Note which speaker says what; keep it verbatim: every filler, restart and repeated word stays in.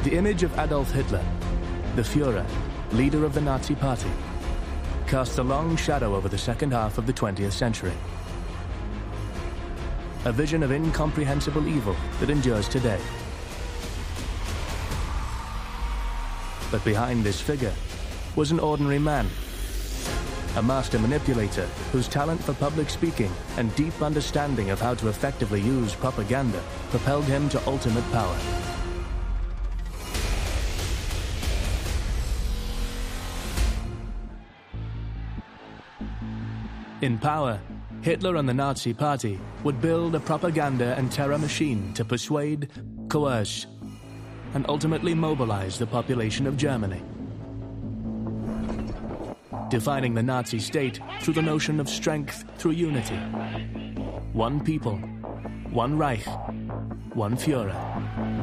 Speaker 1: The image of Adolf Hitler, the Führer, leader of the Nazi Party, casts a long shadow over the second half of the twentieth century. A vision of incomprehensible evil that endures today. But behind this figure was an ordinary man, a master manipulator whose talent for public speaking and deep understanding of how to effectively use propaganda propelled him to ultimate power. In power, Hitler and the Nazi Party would build a propaganda and terror machine to persuade, coerce, and ultimately mobilize the population of Germany. Defining the Nazi state through the notion of strength through unity. One people, one Reich, one Führer.